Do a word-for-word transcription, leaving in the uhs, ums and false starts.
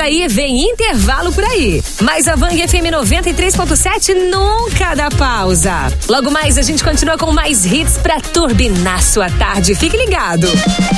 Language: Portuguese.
aí, vem intervalo por aí. Mas a Vang F M noventa e três ponto sete nunca dá pausa. Logo mais a gente continua com mais hits pra turbinar sua tarde. Fique ligado.